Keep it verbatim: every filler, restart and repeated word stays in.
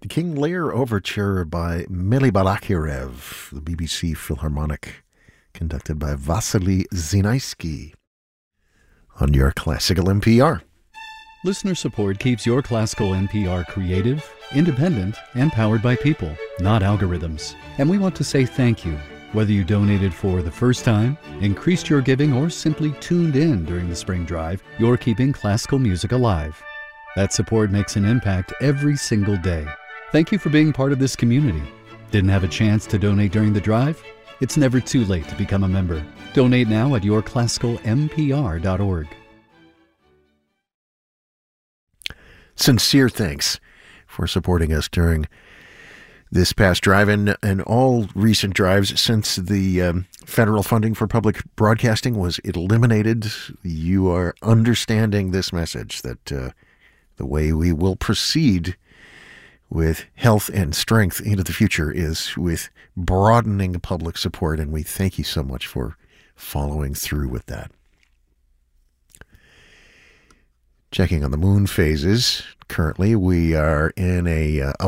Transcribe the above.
The King Lear Overture by Mily Balakirev, the B B C Philharmonic, conducted by Vasily Zinaisky, on your Classical N P R. Listener support keeps your Classical N P R creative, independent, and powered by people, not algorithms. And we want to say thank you. Whether you donated for the first time, increased your giving, or simply tuned in during the spring drive, you're keeping classical music alive. That support makes an impact every single day. Thank you for being part of this community. Didn't have a chance to donate during the drive? It's never too late to become a member. Donate now at your classical n p r dot org. Sincere thanks for supporting us during this past drive and, and all recent drives since the um, federal funding for public broadcasting was eliminated. You are understanding this message that uh, the way we will proceed with health and strength into the future is with broadening public support, and we thank you so much for following through with that. Checking on the moon phases. Currently, we are in a, uh, a